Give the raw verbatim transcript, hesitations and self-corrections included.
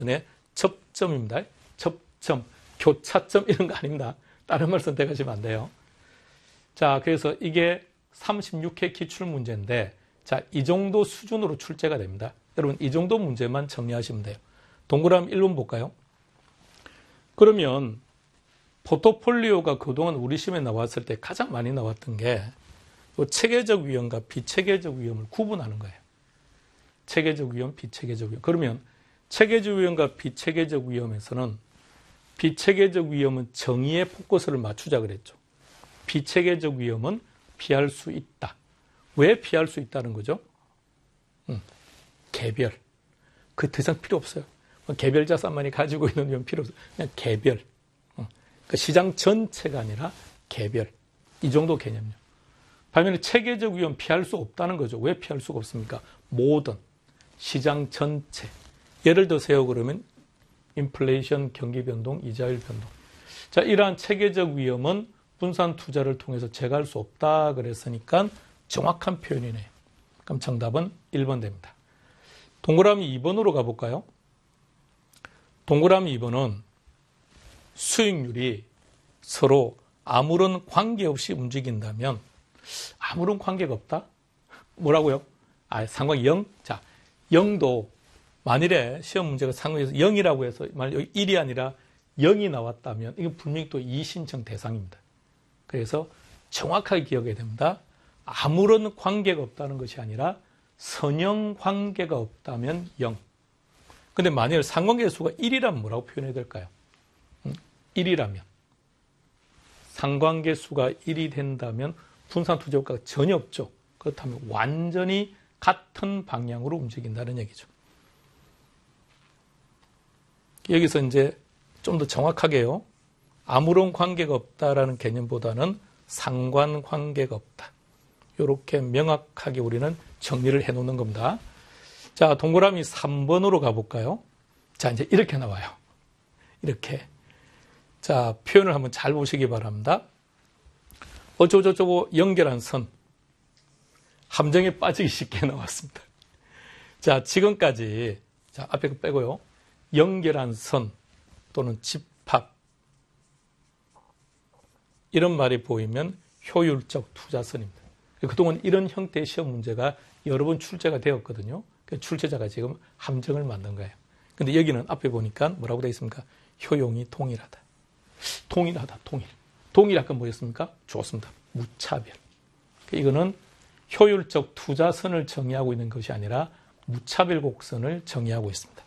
네, 접점입니다. 접점, 교차점 이런 거 아닙니다. 다른 말 선택하시면 안 돼요. 자, 그래서 이게 삼십육 회 기출문제인데, 자, 이 정도 수준으로 출제가 됩니다. 여러분, 이 정도 문제만 정리하시면 돼요. 동그라미 일 번 볼까요? 그러면 포트폴리오가 그동안 우리 시험에 나왔을 때 가장 많이 나왔던 게 체계적 위험과 비체계적 위험을 구분하는 거예요. 체계적 위험, 비체계적 위험. 그러면 체계적 위험과 비체계적 위험에서는 비체계적 위험은 정의의 포커스를 맞추자 그랬죠. 비체계적 위험은 피할 수 있다. 왜 피할 수 있다는 거죠? 음, 개별. 그 더 이상 필요 없어요. 개별 자산만이 가지고 있는 위험 필요 없어요. 그냥 개별. 어, 그러니까 시장 전체가 아니라 개별. 이 정도 개념이요. 반면에 체계적 위험 피할 수 없다는 거죠. 왜 피할 수가 없습니까? 모든 시장 전체. 예를 들세요 그러면 인플레이션, 경기 변동, 이자율 변동. 자, 이러한 체계적 위험은 분산 투자를 통해서 제거할 수 없다 그랬으니까 정확한 표현이네요. 그럼 정답은 일 번 됩니다. 동그라미 이 번으로 가볼까요? 동그라미 이 번은 수익률이 서로 아무런 관계없이 움직인다면 아무런 관계가 없다? 뭐라고요? 아, 상관 영? 자, 영도 만일에 시험 문제가 상관에서 영이라고 해서 만약 여기 일이 아니라 영이 나왔다면 이건 분명히 또 이신청 대상입니다. 그래서 정확하게 기억해야 됩니다. 아무런 관계가 없다는 것이 아니라 선형 관계가 없다면 영. 근데 만일 상관계수가 일이라면 뭐라고 표현해야 될까요? 일이라면. 상관계수가 일이 된다면 분산투자 효과가 전혀 없죠. 그렇다면 완전히 같은 방향으로 움직인다는 얘기죠. 여기서 이제 좀 더 정확하게요. 아무런 관계가 없다라는 개념보다는 상관관계가 없다. 이렇게 명확하게 우리는 정리를 해놓는 겁니다. 자, 동그라미 삼 번으로 가볼까요? 자, 이제 이렇게 나와요. 이렇게. 자, 표현을 한번 잘 보시기 바랍니다. 어쩌고저쩌고 연결한 선. 함정에 빠지기 쉽게 나왔습니다. 자, 지금까지, 자, 앞에 거 빼고요. 연결한 선 또는 집합. 이런 말이 보이면 효율적 투자선입니다. 그동안 이런 형태의 시험 문제가 여러 번 출제가 되었거든요. 출제자가 지금 함정을 만든 거예요. 근데 여기는 앞에 보니까 뭐라고 되어 있습니까? 효용이 동일하다. 동일하다, 동일. 동일 아까 뭐였습니까? 좋습니다. 무차별. 이거는 효율적 투자선을 정의하고 있는 것이 아니라 무차별 곡선을 정의하고 있습니다.